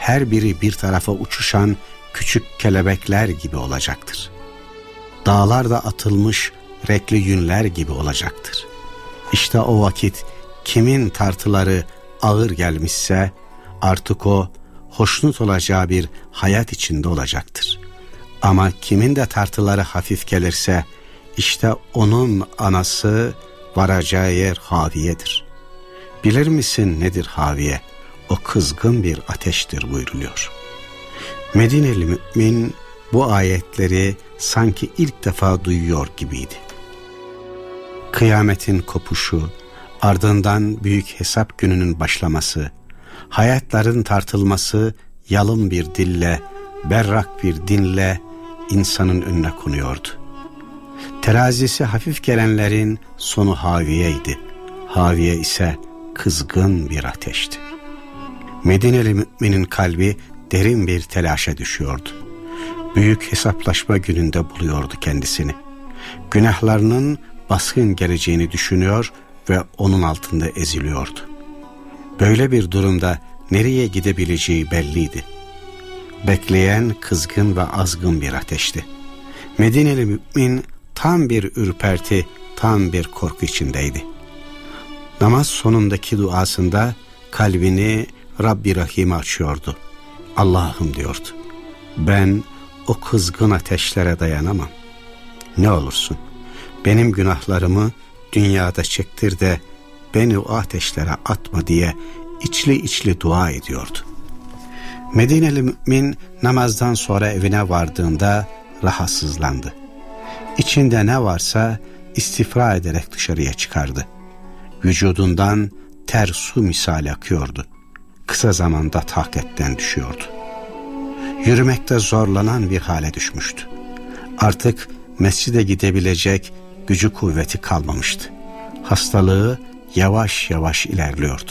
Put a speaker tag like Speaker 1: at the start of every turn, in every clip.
Speaker 1: her biri bir tarafa uçuşan küçük kelebekler gibi olacaktır. Dağlar da atılmış renkli yünler gibi olacaktır. İşte o vakit kimin tartıları ağır gelmişse artık o hoşnut olacağı bir hayat içinde olacaktır. Ama kimin de tartıları hafif gelirse işte onun anası varacağı yer haviyedir. Bilir misin nedir haviye? O kızgın bir ateştir buyruluyor. Medineli mümin bu ayetleri sanki ilk defa duyuyor gibiydi. Kıyametin kopuşu, ardından büyük hesap gününün başlaması, hayatların tartılması yalın bir dille, berrak bir dinle insanın önüne konuyordu. Terazisi hafif gelenlerin sonu haviyeydi. Haviye ise kızgın bir ateşti. Medineli müminin kalbi derin bir telaşa düşüyordu. Büyük hesaplaşma gününde buluyordu kendisini. Günahlarının baskın geleceğini düşünüyor ve onun altında eziliyordu. Böyle bir durumda nereye gidebileceği belliydi. Bekleyen kızgın ve azgın bir ateşti. Medineli mümin tam bir ürperti, tam bir korku içindeydi. Namaz sonundaki duasında kalbini Rabbi Rahim'e açıyordu. Allah'ım diyordu, ben o kızgın ateşlere dayanamam. Ne olursun benim günahlarımı dünyada çektir de beni o ateşlere atma diye içli içli dua ediyordu. Medineli mümin namazdan sonra evine vardığında rahatsızlandı. İçinde ne varsa istifra ederek dışarıya çıkardı. Vücudundan ter su misali akıyordu. Kısa zamanda takatten düşüyordu. Yürümekte zorlanan bir hale düşmüştü. Artık mescide gidebilecek gücü kuvveti kalmamıştı. Hastalığı yavaş yavaş ilerliyordu.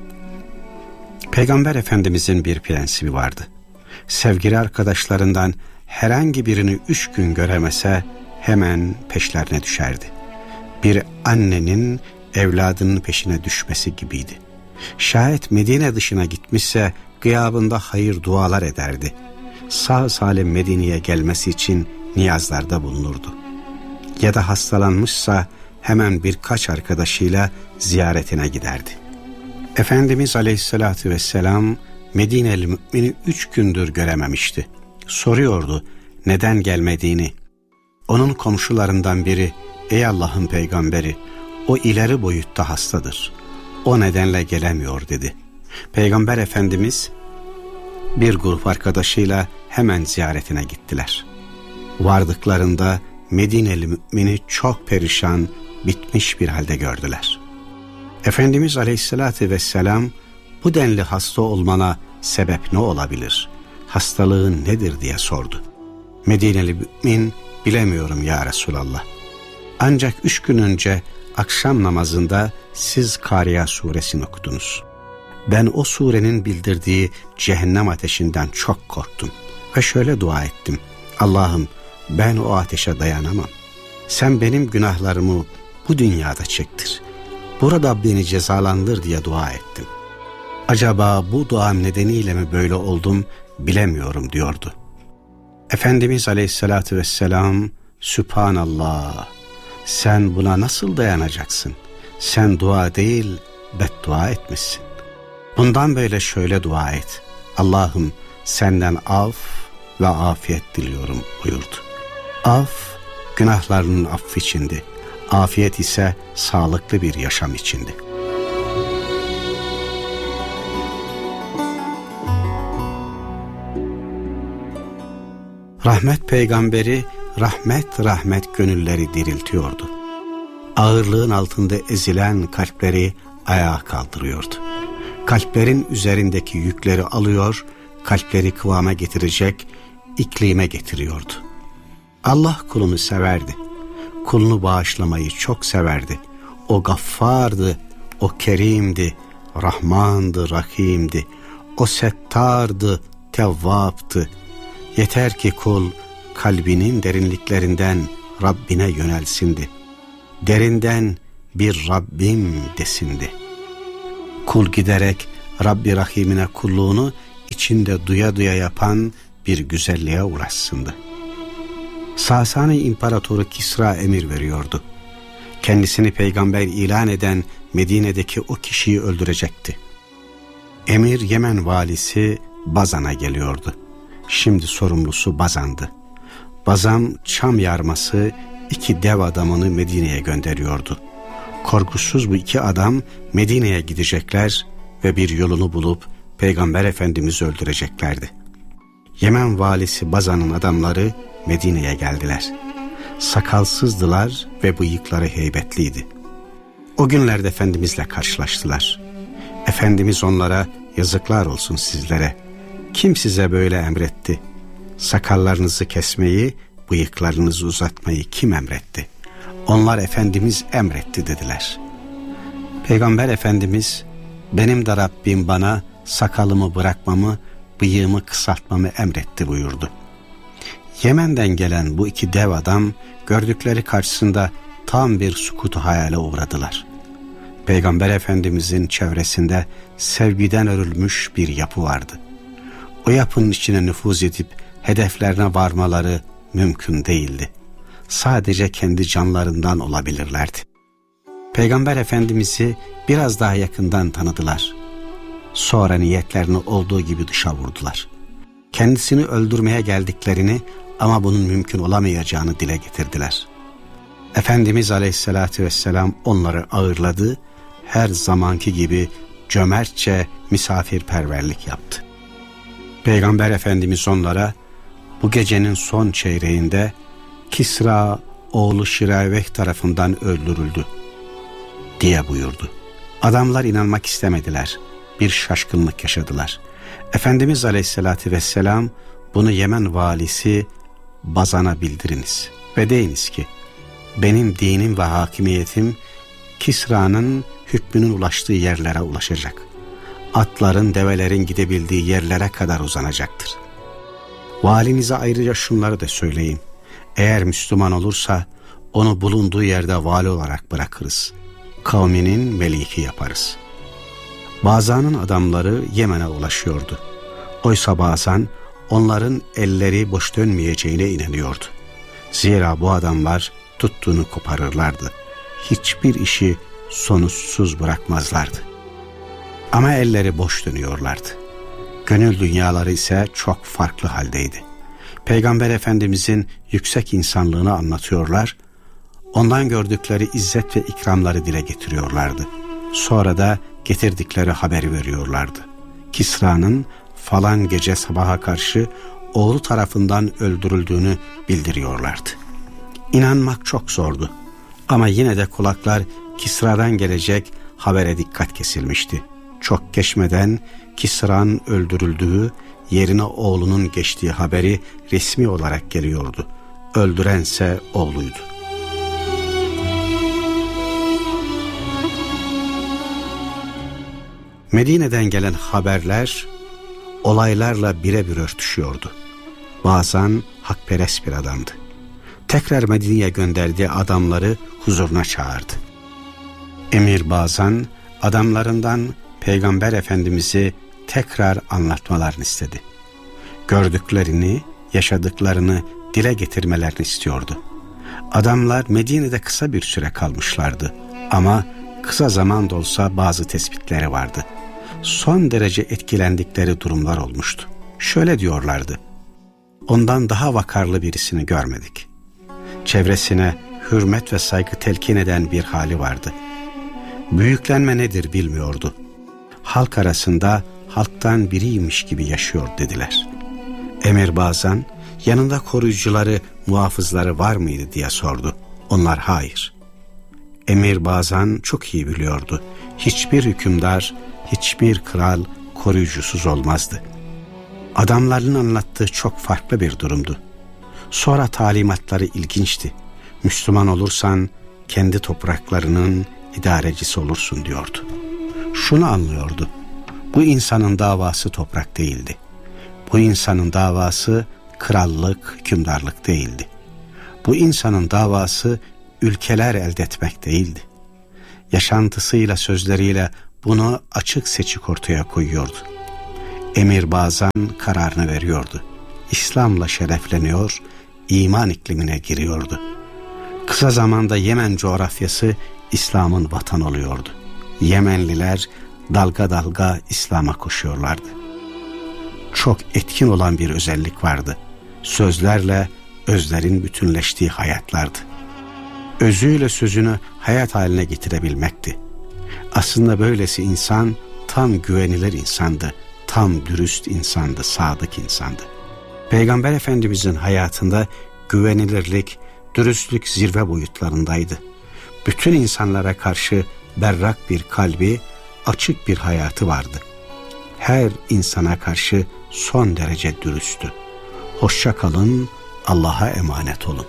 Speaker 1: Peygamber Efendimizin bir prensibi vardı. Sevgili arkadaşlarından herhangi birini 3 gün göremese hemen peşlerine düşerdi. Bir annenin evladının peşine düşmesi gibiydi. Şayet Medine dışına gitmişse gıyabında hayır dualar ederdi. Sağ salim Medine'ye gelmesi için niyazlarda bulunurdu. Ya da hastalanmışsa hemen birkaç arkadaşıyla ziyaretine giderdi. Efendimiz Aleyhisselatü Vesselam Medineli mümini 3 gündür görememişti. Soruyordu neden gelmediğini. Onun komşularından biri, ey Allah'ın peygamberi, o ileri boyutta hastadır. O nedenle gelemiyor dedi. Peygamber Efendimiz bir grup arkadaşıyla hemen ziyaretine gittiler. Vardıklarında Medineli mümini çok perişan, bitmiş bir halde gördüler. Efendimiz Aleyhisselatü Vesselam, bu denli hasta olmana sebep ne olabilir? Hastalığın nedir diye sordu. Medineli mümin, bilemiyorum ya Resulallah. Ancak 3 gün önce akşam namazında siz Kariya suresini okudunuz. Ben o surenin bildirdiği cehennem ateşinden çok korktum ve şöyle dua ettim. Allah'ım ben o ateşe dayanamam. Sen benim günahlarımı bu dünyada çektir. Burada beni cezalandır diye dua ettim. Acaba bu duam nedeniyle mi böyle oldum bilemiyorum diyordu. Efendimiz Aleyhisselatü Vesselam, Sübhanallah, sen buna nasıl dayanacaksın? Sen dua değil beddua etmişsin. Bundan böyle şöyle dua et. Allah'ım senden af ve afiyet diliyorum buyurdu. Af günahlarının affı içindi. Afiyet ise sağlıklı bir yaşam içindi. Rahmet peygamberi rahmet gönülleri diriltiyordu. Ağırlığın altında ezilen kalpleri ayağa kaldırıyordu. Kalplerin üzerindeki yükleri alıyor, kalpleri kıvama getirecek, iklime getiriyordu. Allah kulunu severdi. Kulunu bağışlamayı çok severdi. O gaffardı, o kerimdi, rahmandı, rahimdi. O settardı, tevvaptı. Yeter ki kul kalbinin derinliklerinden Rabbine yönelsindi. Derinden bir Rabbim desindi. Kul giderek Rabbi Rahim'ine kulluğunu içinde duya duya yapan bir güzelliğe ulaşsındı. Sasani İmparatoru Kisra emir veriyordu. Kendisini peygamber ilan eden Medine'deki o kişiyi öldürecekti. Emir Yemen valisi Bazan'a geliyordu. Şimdi sorumlusu Bazan'dı. Bazan çam yarması 2 dev adamını Medine'ye gönderiyordu. Korkusuz bu 2 adam Medine'ye gidecekler ve bir yolunu bulup Peygamber Efendimiz'i öldüreceklerdi. Yemen valisi Bazan'ın adamları Medine'ye geldiler. Sakalsızdılar ve bıyıkları heybetliydi. O günlerde Efendimizle karşılaştılar. Efendimiz onlara yazıklar olsun sizlere. Kim size böyle emretti? Sakallarınızı kesmeyi, bıyıklarınızı uzatmayı kim emretti? Onlar Efendimiz emretti dediler. Peygamber Efendimiz benim de Rabbim bana sakalımı bırakmamı, bıyığımı kısaltmamı emretti buyurdu. Yemen'den gelen bu 2 dev adam gördükleri karşısında tam bir sukutu hayale uğradılar. Peygamber Efendimizin çevresinde sevgiden örülmüş bir yapı vardı. O yapının içine nüfuz edip hedeflerine varmaları mümkün değildi. Sadece kendi canlarından olabilirlerdi. Peygamber Efendimiz'i biraz daha yakından tanıdılar. Sonra niyetlerini olduğu gibi dışa vurdular. Kendisini öldürmeye geldiklerini ama bunun mümkün olamayacağını dile getirdiler. Efendimiz Aleyhisselatü Vesselam onları ağırladı, her zamanki gibi cömertçe misafirperverlik yaptı. Peygamber Efendimiz onlara bu gecenin son çeyreğinde Kisra oğlu Şiraveh tarafından öldürüldü diye buyurdu. Adamlar inanmak istemediler, bir şaşkınlık yaşadılar. Efendimiz Aleyhisselatü Vesselam bunu Yemen valisi Bazan'a bildiriniz ve deyiniz ki benim dinim ve hakimiyetim Kisra'nın hükmünün ulaştığı yerlere ulaşacak. Atların, develerin gidebildiği yerlere kadar uzanacaktır. Valinize ayrıca şunları da söyleyin. Eğer Müslüman olursa onu bulunduğu yerde vali olarak bırakırız. Kavminin meliki yaparız. Bazan'ın adamları Yemen'e ulaşıyordu. Oysa Bazan onların elleri boş dönmeyeceğine inanıyordu. Zira bu adamlar tuttuğunu koparırlardı. Hiçbir işi sonuçsuz bırakmazlardı. Ama elleri boş dönüyorlardı. Gönül dünyaları ise çok farklı haldeydi. Peygamber Efendimizin yüksek insanlığını anlatıyorlar, ondan gördükleri izzet ve ikramları dile getiriyorlardı. Sonra da getirdikleri haberi veriyorlardı. Kisra'nın falan gece sabaha karşı oğlu tarafından öldürüldüğünü bildiriyorlardı. İnanmak çok zordu. Ama yine de kulaklar Kisra'dan gelecek habere dikkat kesilmişti. Çok geçmeden Kisra'nın öldürüldüğü, yerine oğlunun geçtiği haberi resmi olarak geliyordu. Öldürense oğluydu. Medine'den gelen haberler olaylarla birebir örtüşüyordu. Bazan hakperest bir adamdı. Tekrar Medine'ye gönderdiği adamları huzuruna çağırdı. Emir Bazan adamlarından Peygamber Efendimiz'i tekrar anlatmalarını istedi. Gördüklerini, yaşadıklarını dile getirmelerini istiyordu. Adamlar Medine'de kısa bir süre kalmışlardı ama kısa zamanda olsa bazı tespitleri vardı. Son derece etkilendikleri durumlar olmuştu. Şöyle diyorlardı: ondan daha vakarlı birisini görmedik. Çevresine hürmet ve saygı telkin eden bir hali vardı. Büyüklenme nedir bilmiyordu. Halk arasında halktan biriymiş gibi yaşıyor dediler. Emir Bazan yanında koruyucuları, muhafızları var mıydı diye sordu. Onlar hayır. Emir Bazan çok iyi biliyordu. Hiçbir hükümdar, hiçbir kral koruyucusuz olmazdı. Adamların anlattığı çok farklı bir durumdu. Sonra talimatları ilginçti. Müslüman olursan kendi topraklarının idarecisi olursun diyordu. Şunu anlıyordu: bu insanın davası toprak değildi. Bu insanın davası krallık, hükümdarlık değildi. Bu insanın davası ülkeler elde etmek değildi. Yaşantısıyla, sözleriyle bunu açık seçik ortaya koyuyordu. Emir bazen kararını veriyordu. İslam'la şerefleniyor, iman iklimine giriyordu. Kısa zamanda Yemen coğrafyası İslam'ın vatanı oluyordu. Yemenliler dalga dalga İslam'a koşuyorlardı. Çok etkin olan bir özellik vardı. Sözlerle özlerin bütünleştiği hayatlardı. Özüyle sözünü hayat haline getirebilmekti. Aslında böylesi insan tam güvenilir insandı, tam dürüst insandı, sadık insandı. Peygamber Efendimizin hayatında güvenilirlik, dürüstlük zirve boyutlarındaydı. Bütün insanlara karşı berrak bir kalbi, açık bir hayatı vardı. Her insana karşı son derece dürüsttü. Hoşça kalın, Allah'a emanet olun.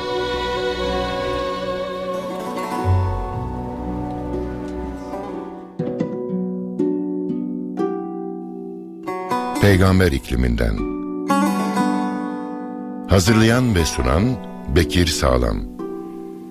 Speaker 2: Peygamber ikliminden. Hazırlayan ve sunan Bekir Sağlam.